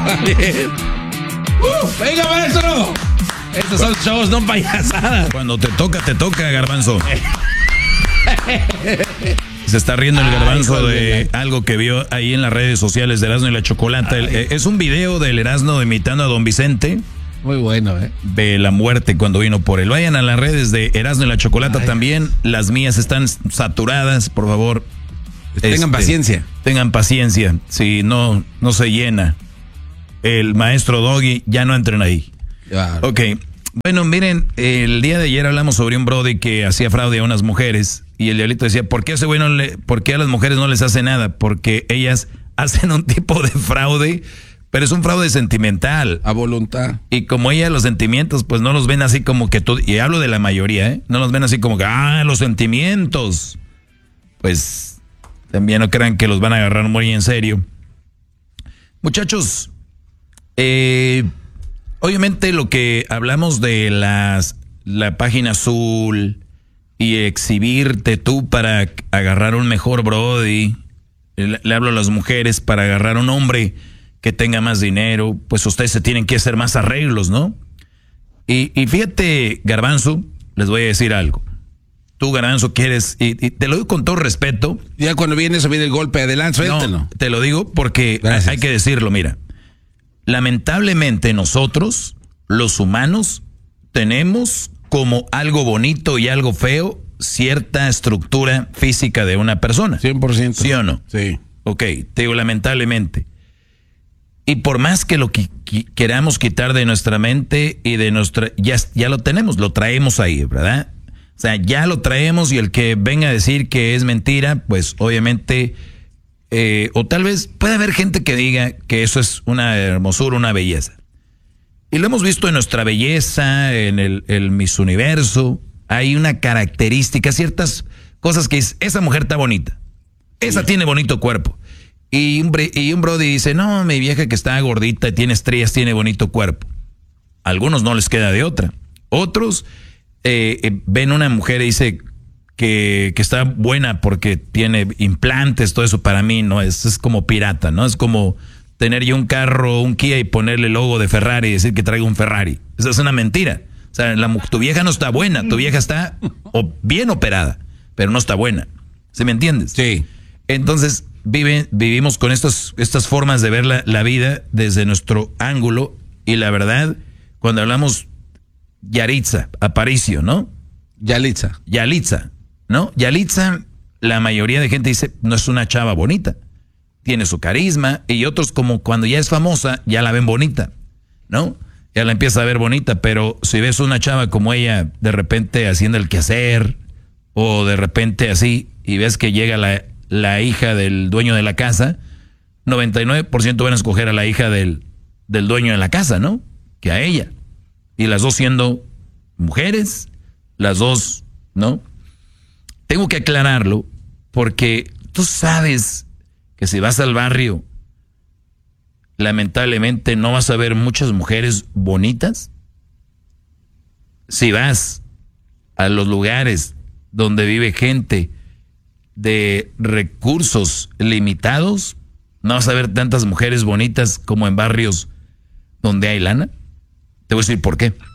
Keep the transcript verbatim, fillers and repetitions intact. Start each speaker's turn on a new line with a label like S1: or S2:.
S1: Bien. Uh, ¡Venga, maestro! Estos son shows, no payasadas.
S2: Cuando te toca, te toca, Garbanzo. Se está riendo el Garbanzo Ay, de algo que vio ahí en las redes sociales de Erasmo y la Chocolata. El, es un video del Erasmo imitando a Don Vicente.
S1: Muy bueno, ¿eh?
S2: De la muerte cuando vino por él. Vayan a las redes de Erasmo y la Chocolata Ay. también. Las mías están saturadas, por favor.
S1: Tengan este, paciencia.
S2: Tengan paciencia. Si no, no se llena. El maestro Doggy, ya no entren ahí.
S1: Claro.
S2: Ok. Bueno, miren, el día de ayer hablamos sobre un brody que hacía fraude a unas mujeres. Y el diablito decía, ¿por qué a ese güey no le, por qué a las mujeres no les hace nada? Porque ellas hacen un tipo de fraude, pero es un fraude sentimental.
S1: A voluntad.
S2: Y como ellas los sentimientos, pues no los ven así como que tú, y hablo de la mayoría, ¿eh? No los ven así como que, ah, los sentimientos. Pues también no crean que los van a agarrar muy en serio. Muchachos, eh, obviamente lo que hablamos de las, la página azul y exhibirte tú para agarrar un mejor brody, le, le hablo a las mujeres para agarrar un hombre que tenga más dinero, pues ustedes se tienen que hacer más arreglos, ¿no? Y, y fíjate, Garbanzo, les voy a decir algo. Tú, Garbanzo, quieres, y, y te lo digo con todo respeto.
S1: Ya cuando viene eso, viene el golpe adelante, suéltalo.
S2: No, te lo digo porque Gracias. hay que decirlo, mira. Lamentablemente nosotros, los humanos, tenemos como algo bonito y algo feo cierta estructura física de una persona.
S1: cien por ciento.
S2: ¿Sí o no?
S1: Sí.
S2: Ok, te digo lamentablemente. Y por más que lo que queramos quitar de nuestra mente y de nuestra... Ya, ya lo tenemos, lo traemos ahí, ¿verdad? O sea, ya lo traemos y el que venga a decir que es mentira, pues obviamente... Eh, o tal vez puede haber gente que diga que eso es una hermosura, una belleza. Y lo hemos visto en nuestra belleza, en el, el Miss Universo. Hay una característica, ciertas cosas que es, esa mujer está bonita. Esa sí. tiene bonito cuerpo. Y un, y un brody dice, no, mi vieja que está gordita, tiene estrellas, tiene bonito cuerpo. A algunos no les queda de otra. Otros eh, eh, ven una mujer y dice que, que está buena porque tiene implantes, todo eso para mí, ¿no? Es, es como pirata, ¿no? Es como tener yo un carro, un Kia y ponerle el logo de Ferrari y decir que traigo un Ferrari. Esa es una mentira. O sea, la, tu vieja no está buena, tu vieja está o bien operada, pero no está buena. ¿Sí me entiendes?
S1: Sí.
S2: Entonces, vive, vivimos con estos, estas formas de ver la, la vida desde nuestro ángulo y la verdad, cuando hablamos Yaritza, Aparicio, ¿no?
S1: Yalitza.
S2: Yalitza, ¿no? Yalitza, la mayoría de gente dice, no es una chava bonita. Tiene su carisma, y otros como cuando ya es famosa, ya la ven bonita, ¿no? Ya la empieza a ver bonita, pero si ves una chava como ella, de repente haciendo el quehacer, o de repente así, y ves que llega la, la hija del dueño de la casa, noventa y nueve por ciento van a escoger a la hija del, del dueño de la casa, ¿no? Que a ella. Y las dos siendo mujeres, las dos, ¿no? Tengo que aclararlo, porque tú sabes que si vas al barrio, lamentablemente no vas a ver muchas mujeres bonitas. Si vas a los lugares donde vive gente de recursos limitados, no vas a ver tantas mujeres bonitas como en barrios donde hay lana. Te voy a decir por qué.